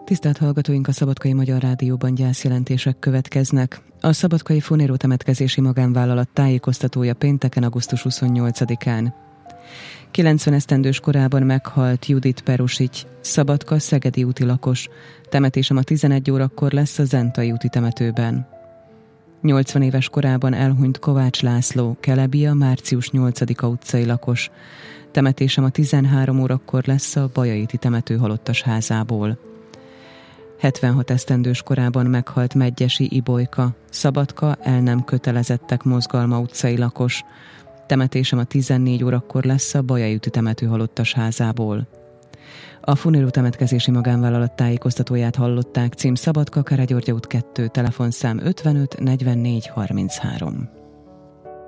Tisztelt hallgatóink, a Szabadkai Magyar Rádióban gyászjelentések következnek. A Szabadkai Funéró temetkezési magánvállalat tájékoztatója pénteken, augusztus 28-án. 90 esztendős korában meghalt Judit Perusics, Szabadka, szegedi úti lakos. Temetése ma 11 órakor lesz a Zentai úti temetőben. 80 éves korában elhunyt Kovács László, Kelebia, március 8-a utcai lakos. Temetése ma 13 órakor lesz a Bajaiti temető halottas házából. 76 esztendős korában meghalt Medgyesi Ibolyka, Szabadka, el nem kötelezettek mozgalma utcai lakos. Temetése ma 14 órakor lesz a Bajaiti temető halottas házából. A Funéró temetkezési magánvállalat tájékoztatóját hallották, cím Szabadka, Kárpát-György út 2, telefonszám 55 44 33.